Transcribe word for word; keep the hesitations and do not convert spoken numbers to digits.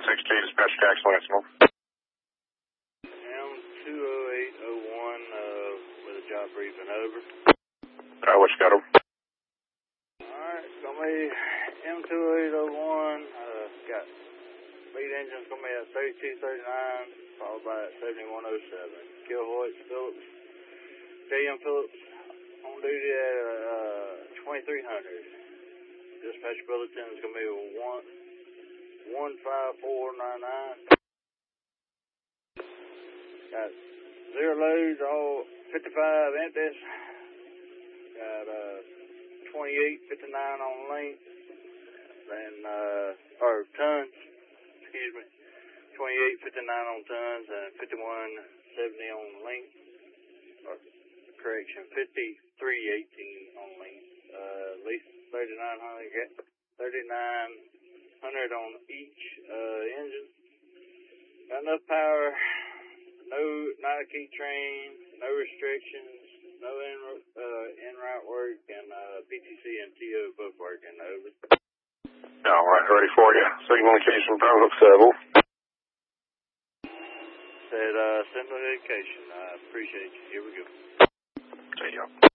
six G, dispatch tax Lansing. M two oh eight oh one, uh, with a job briefing, over. Uh, what you got him? Alright, it's gonna be M two oh eight oh one, uh, got lead engine's gonna be at thirty-two thirty-nine, followed by at seventy-one oh seven. Kilhoyt Phillips, J M Phillips, on duty at, uh, twenty-three hundred. Dispatch bulletin is gonna be one, one five four nine nine. Got zero loads, all fifty-five empties. Got uh, twenty-eight fifty-nine on length. Then, uh, or tons, excuse me. twenty-eight fifty-nine on tons and fifty-one seventy on length. Or, correction, fifty-three eighteen on length. Uh, at least thirty-nine hundred, thirty-nine hundred on each uh, engine. Got enough power. No, not a key train, no restrictions, no in, uh, in-route work, and uh, P T C and T O both working, over. All right, ready for you. Signal indication, Bravo seven. Said, uh, send notification. I appreciate you. Here we go. See ya.